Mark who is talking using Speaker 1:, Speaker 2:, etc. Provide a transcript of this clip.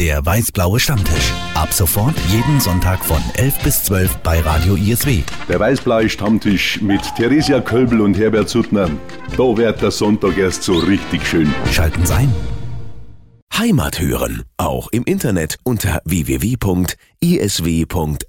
Speaker 1: Der weiß-blaue Stammtisch. Ab sofort jeden Sonntag von 11 bis 12 bei Radio ISW.
Speaker 2: Der weiß-blaue Stammtisch mit Theresia Kölbl und Herbert Suttner. Da wird der Sonntag erst so richtig schön.
Speaker 1: Schalten Sie ein.
Speaker 3: Heimat hören, auch im Internet unter www.isw.at.